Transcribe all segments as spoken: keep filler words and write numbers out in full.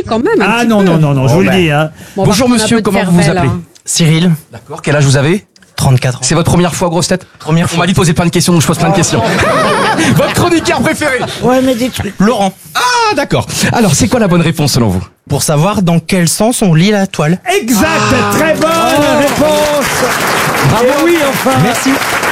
quand même. Ah non, non, non, non, je vous le dis. Hein. Bon, Bonjour monsieur, comment vous vous appelez? Cyril, D'accord, quel âge vous avez? trente-quatre ans. C'est votre première fois grosse tête? Première On fois. m'a dit de poser plein de questions, donc je pose plein de questions. Votre chroniqueur préféré? Ouais, mais des trucs. Laurent, Ah d'accord. Alors c'est quoi la bonne réponse selon vous? pour savoir dans quel sens on lit la toile. Exact, Ah. très bonne réponse. Bravo. Et oui, enfin. Merci.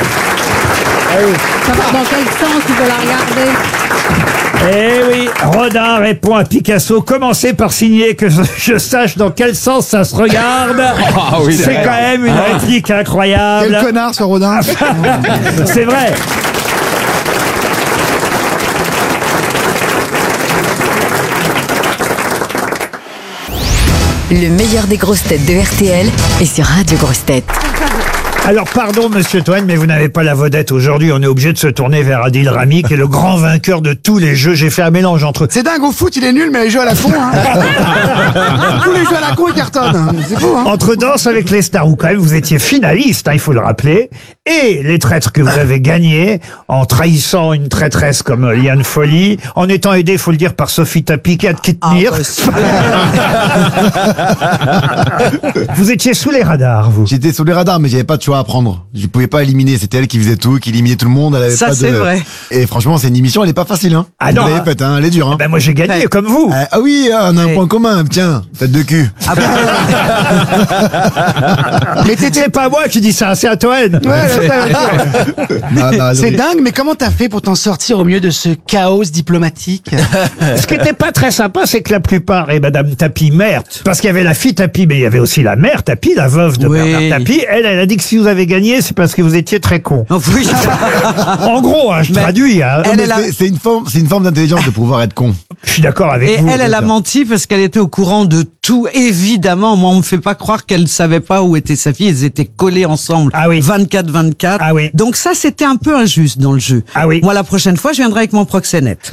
Savoir dans quel sens tu veux la regarder. Eh oui, Rodin répond à Picasso. Commencez par signer que je, je sache dans quel sens ça se regarde. Ah oui, C'est quand même une réplique incroyable. Quel connard ce Rodin. C'est vrai. Le meilleur des grosses têtes de R T L est sur Radio Grosses Têtes. Alors pardon Monsieur Toen, mais vous n'avez pas la vedette aujourd'hui. On est obligé de se tourner vers Adil Rami, qui est le grand vainqueur de tous les jeux. J'ai fait un mélange entre... C'est dingue, au foot il est nul, mais les jeux à la con, hein. Tous les jeux à la con ils cartonnent. C'est fou, hein. Entre Danse avec les stars, où quand même vous étiez finaliste, hein, il faut le rappeler, et les traîtres que vous avez gagnés en trahissant une traîtresse comme Liane Folly, en étant aidé, il faut le dire, par Sophie Tapie et Ad Kitmir. Vous étiez sous les radars, vous. J'étais sous les radars, mais j'avais pas de choix à prendre. Je pouvais pas éliminer. C'était elle qui faisait tout, qui éliminait tout le monde. Elle avait Ça, pas de... c'est vrai. Et franchement, c'est une émission, elle est pas facile, hein. Ah Vous non, l'avez hein. faite, hein. Elle est dure, hein. Ben moi j'ai gagné, Ouais. comme vous. Ah, ah oui, ah, on a un Ouais. point commun. Tiens, tête de cul. Ah bon Mais c'est pas moi qui dis ça, c'est à Toen. Ouais, Ah, bah, c'est oui. dingue, mais comment t'as fait pour t'en sortir au milieu de ce chaos diplomatique? Ce qui n'était pas très sympa, c'est que la plupart, et Madame Tapie, mère, parce qu'il y avait la fille Tapie, mais il y avait aussi la mère Tapie, la veuve de Oui. Bernard Tapie. Elle, elle a dit que si vous avez gagné, c'est parce que vous étiez très con. Oui. En gros, hein, je Mais- traduis. Hein. Elle, Mais elle a- c'est- C'est une forme, c'est une forme d'intelligence de pouvoir être con. Je suis d'accord avec Et vous. elle, elle a menti parce qu'elle était au courant de tout. Évidemment, moi, on me fait pas croire qu'elle savait pas où était sa fille. Elles étaient collées ensemble. Ah oui. vingt-quatre vingt-quatre. Ah oui. Donc ça, c'était un peu injuste dans le jeu. Ah oui. Moi, la prochaine fois, je viendrai avec mon proxénète.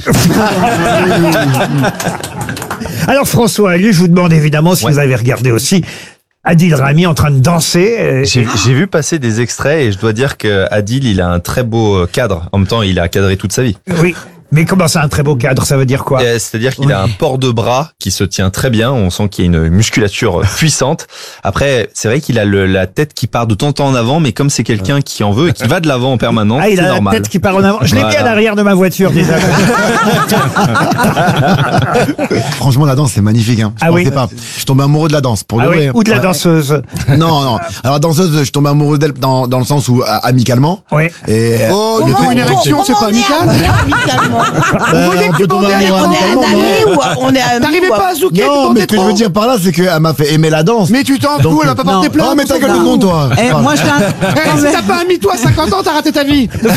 Alors François, lui, je vous demande évidemment si Ouais. vous avez regardé aussi Adil Rami en train de danser. euh, J'ai j'ai vu passer des extraits et je dois dire que Adil, il a un très beau cadre. En même temps, il a cadré toute sa vie. Oui. Mais comment ça, un très beau cadre, ça veut dire quoi? Euh, C'est-à-dire qu'il a un port de bras qui se tient très bien. On sent qu'il y a une musculature puissante. Après, c'est vrai qu'il a le, la tête qui part de temps en temps en avant, mais comme c'est quelqu'un qui en veut et qui va de l'avant en permanence, Ah, il c'est a la normal. tête qui part en avant. Je l'ai mis à Voilà. l'arrière de ma voiture déjà. Franchement, la danse, c'est magnifique, hein. Je Ah oui. pensais pas. Je suis tombé amoureux de la danse, pour Ah de oui, vrai. ou de la Ouais. danseuse. Non, non. Alors, la danseuse, je suis tombé amoureux d'elle dans, dans le sens où, euh, amicalement. Oui. Et, Oh, euh, du coup, une euh, érection, c'est pas amical? on peut tomber amoureux amicalement, non? T'arrivais pas à zouker, tu Non, mais demandais ce que je trop. veux dire par là, c'est qu'elle m'a fait aimer la danse. Mais tu t'en fous, elle va pas porter non. plainte. Oh, mais ta gueule de Non. con, toi. Eh, Enfin, moi, je viens... Eh, Non, si mais- t'as pas un mytho à cinquante ans, t'as raté ta vie. Non,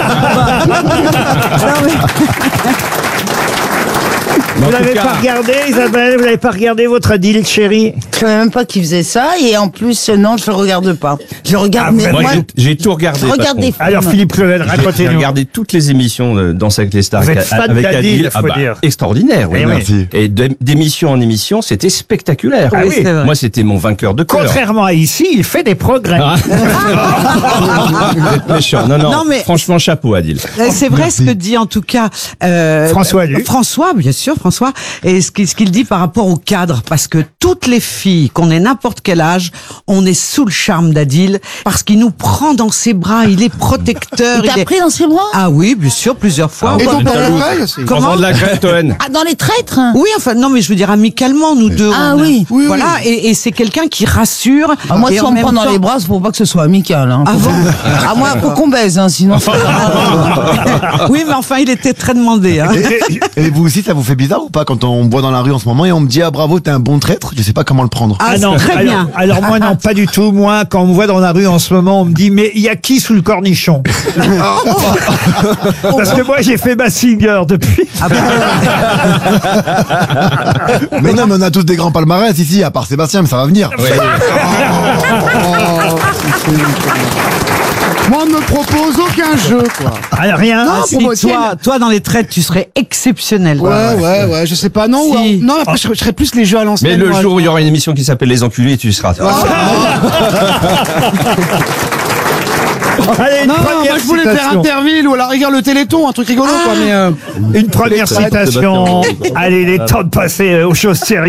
mais- Vous l'avez pas regardé, Isabelle? Vous l'avez pas regardé, votre Adil, chérie? Je savais même pas qu'il faisait ça et en plus euh, non je le regarde pas. Je regarde Ah, mais vraiment, moi Moi, j'ai- j'ai tout regardé. je regarde patron. des films. Alors, Philippe Claudel, J'ai- J'ai racontez-nous. regardé toutes les émissions de Danse avec les stars Vous êtes avec, fan avec d'Adil, Adil. faut Ah bah, dire. extraordinaire, oui. Eh oui. Merci. Et de- d'émission en émission, c'était spectaculaire. Ah oui. c'est vrai. Moi, c'était mon vainqueur de cœur. Contrairement à ici, il fait des progrès. Ah. Vous êtes méchant. Non, non, Non, mais- franchement, chapeau, Adil. Euh, C'est vrai ce que dit en tout cas euh, François Luc. François, bien sûr, François, et ce qu'il ce qu'il dit par rapport au cadre, parce que toutes les filles, qu'on ait n'importe quel âge, on est sous le charme d'Adil, parce qu'il nous prend dans ses bras, il est protecteur. Il t'a il est- pris dans ses bras? Ah oui, bien sûr, plusieurs fois. Et Enfin, donc, t'as le aussi. Comment Prends de la graine, Toen. Ah dans les traîtres? Oui, enfin, non, mais je veux dire amicalement, nous deux. Ah on a- oui. Oui, Voilà, oui. Et, et c'est quelqu'un qui rassure. Ah, moi et si en on me même prend dans temps- les bras, c'est pour pas que ce soit amical. Hein. Ah Faut- bon Ah moi faut qu'on baise hein, sinon. Oui, mais enfin, il était très demandé. Hein. Et, et vous aussi, ça vous fait bizarre ou pas quand on me voit dans la rue en ce moment et on me dit ah bravo, t'es un bon traître. Je sais pas comment le prendre. Ah, non, très alors, bien. alors moi non, pas du tout. Moi, quand on me voit dans la rue en ce moment, on me dit mais il y a qui sous le cornichon? Parce que moi j'ai fait ma singer depuis. Ah bon Mais non, mais on a tous des grands palmarès ici, à part Sébastien, mais ça va venir. Moi, on ne me propose aucun jeu, quoi. Ah, rien. Non, Si, pour moi, toi, toi, dans les traites, tu serais exceptionnel. Ouais, ouais, ouais, je sais pas, non, Si. ou- non, après, je, je serais plus les jeux à l'ancienne. Mais le moi. jour où il y aura une émission qui s'appelle Les Enculés, tu seras. Allez, une Non, non, première moi je voulais faire citation. Interville ou à la rigueur le Téléthon, un truc rigolo, quoi, mais. euh, Une première citation. Allez, il est temps de passer euh, aux choses sérieuses.